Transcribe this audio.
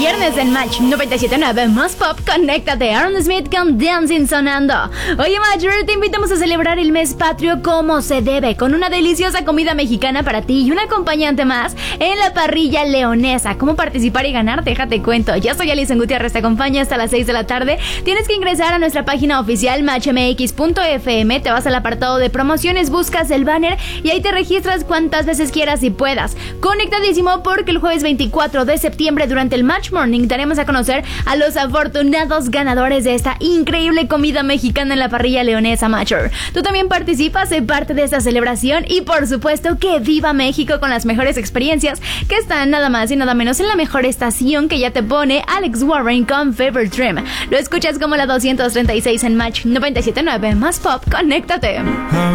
viernes en Match 97.9 Más Pop. Conéctate, Aaron Smith con Dancing sonando. Oye, Matcher, te invitamos a celebrar el mes patrio como se debe, con una deliciosa comida mexicana para ti y un acompañante más en la parrilla leonesa. ¿Cómo participar y ganar? Déjate cuento. Ya soy Alison Gutiérrez, te acompaña hasta las 6 de la tarde. Tienes que ingresar a nuestra página oficial matchmx.fm, te vas al apartado de promociones, buscas el banner y ahí te registras cuantas veces quieras y puedas. Conectadísimo, porque el jueves 24 de septiembre durante el Match Morning daremos a conocer a los afortunados ganadores de esta increíble comida mexicana en la parrilla leonesa, Matcher. Tú también participas, sé parte de esta celebración y por supuesto que viva México con las mejores experiencias que están nada más y nada menos en la mejor estación que ya te pone Alex Warren con Fever Dream. Lo escuchas como la 236 en Match 97.9 Más Pop. Conéctate.